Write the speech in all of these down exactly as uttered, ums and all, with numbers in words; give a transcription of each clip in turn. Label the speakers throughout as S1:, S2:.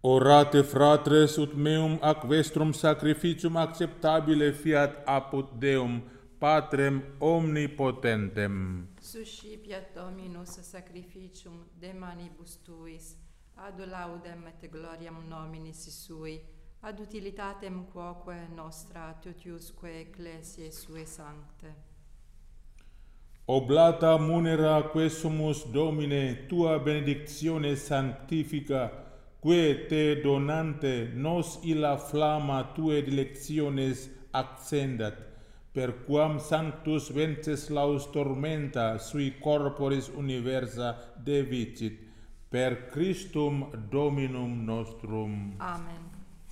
S1: Orate fratres ut meum ac vestrum sacrificium acceptabile fiat apud Deum, Patrem omnipotentem.
S2: Suscipiat Dominus sacrificium de manibus tuis, ad laudem et gloriam nominis sui, ad utilitatem quoque nostra totiusque ecclesiae sue sancte.
S1: Oblata munera quesumus Domine, tua benedictione sanctifica, que te donante nos illa flamma tuae dilectiones accendat, per quam sanctus Wenceslaus tormenta sui corporis universa devicit, per Christum Dominum nostrum.
S2: Amen.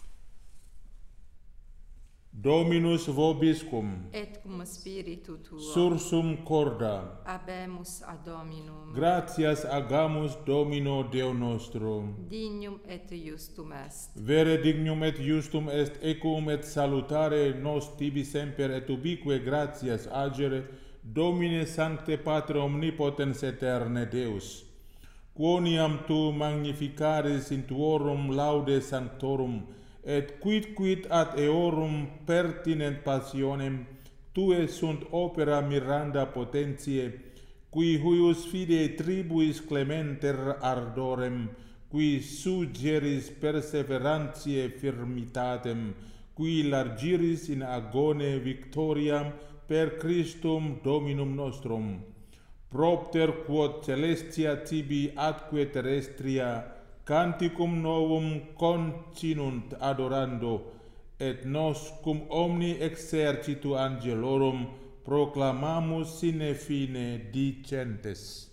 S1: Dominus vobiscum,
S2: Et cum spiritu tuo,
S1: sursum corda,
S2: habemus ad Dominum.
S1: gratias agamus Domino Deo nostro.
S2: Dignum et justum est.
S1: Vere dignum et justum est ecum et salutare nos tibi semper et ubique gratias agere, Domine Sancte Patre omnipotens aeterne Deus, quoniam tu magnificaris in tuorum laude sanctorum, et quid quid ad eorum pertinent passionem, tue sunt opera miranda potentiae, qui huius fidei tribuis clementer ardorem, qui suggeris perseverantiae firmitatem, qui largiris in agone victoriam per Christum Dominum nostrum. Propter quod celestia tibi atque terrestria canticum novum continunt adorando, et nos cum omni exercitu angelorum proclamamus sine fine dicentes.